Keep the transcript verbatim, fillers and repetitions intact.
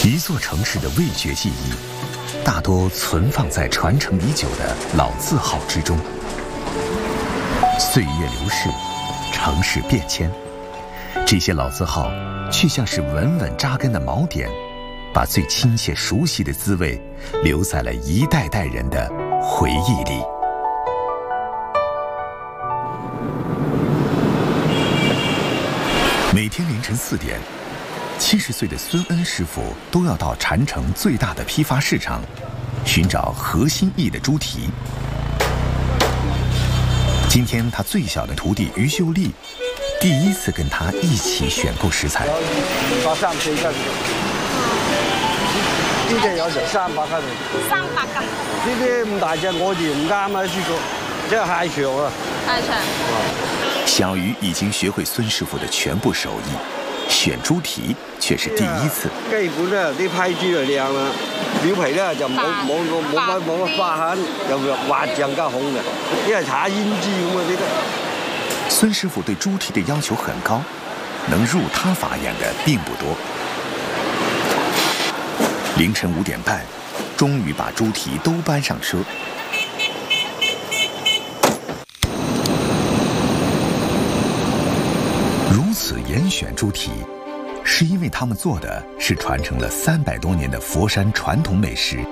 一座城市的味觉记忆，大多存放在传承已久的老字号之中。岁月流逝，城市变迁，这些老字号却像是稳稳扎根的锚点，把最亲切熟悉的滋味留在了一代代人的回忆里。每天凌晨四点，七十岁的孙恩师傅都要到禅城最大的批发市场，寻找合心意的猪蹄。今天他最小的徒弟于秀丽，第一次跟他一起选购食材。 八三四斤，呢隻有成三百斤。 三百斤。 呢啲咁大隻我哋唔啱啊，師傅，即係太長啊。 太長。 小魚已經學會孫師傅的全部手藝，選豬蹄卻是第一次。 基本咧啲批豬就靚啦，表皮咧就冇冇冇乜冇乜花痕，又滑更加紅嘅，因為搽胭脂咁啊啲咧。 孫師傅對豬蹄的要求很高，能入他法眼的並不多。凌晨五點半，終於把豬蹄都搬上車。如此嚴選豬蹄，是因為他們做的是傳承了三百多年的佛山傳統美食。